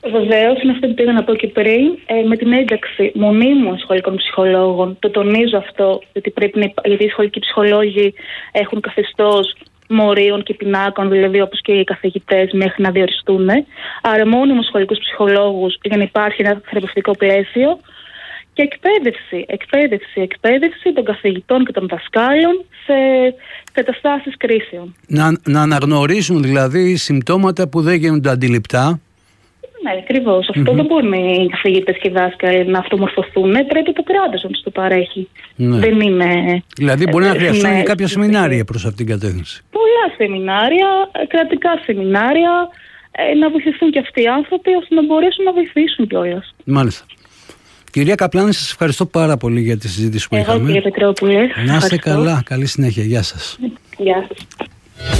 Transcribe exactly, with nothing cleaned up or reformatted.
Βεβαίως, είναι αυτό που πήγα να πω και πριν. Ε, με την ένταξη μονίμων σχολικών ψυχολόγων, το τονίζω αυτό, γιατί, πρέπει να, γιατί οι σχολικοί ψυχολόγοι έχουν καθεστώς μορίων και πινάκων, δηλαδή όπως και οι καθηγητές, μέχρι να διοριστούν. Άρα, μόνιμους σχολικούς ψυχολόγους για να υπάρχει ένα θεραπευτικό πλαίσιο. Και εκπαίδευση, εκπαίδευση, εκπαίδευση των καθηγητών και των δασκάλων σε καταστάσεις κρίσεων. Να, να αναγνωρίσουν δηλαδή συμπτώματα που δεν γίνονται αντιληπτά. Ναι, ακριβώς. Αυτό mm-hmm. δεν μπορούν οι καθηγητές και οι δάσκαλοι να αυτομορφωθούν. Πρέπει το κράτος να τους το παρέχει. Ναι. Δεν είναι. Δηλαδή, μπορεί ε, να χρειαστούν είναι, και κάποια σεμινάρια προς αυτήν την κατεύθυνση. Πολλά σεμινάρια, κρατικά σεμινάρια, ε, να βοηθηθούν και αυτοί οι άνθρωποι ώστε να μπορέσουν να βοηθήσουν κιόλας. Μάλιστα. Κυρία Καπλάνη, σας ευχαριστώ πάρα πολύ για τη συζήτηση που Εγώ, είχαμε. κύριε Πετρόπουλε. Να είστε καλά. Καλή συνέχεια. Γεια σας. Γεια σας.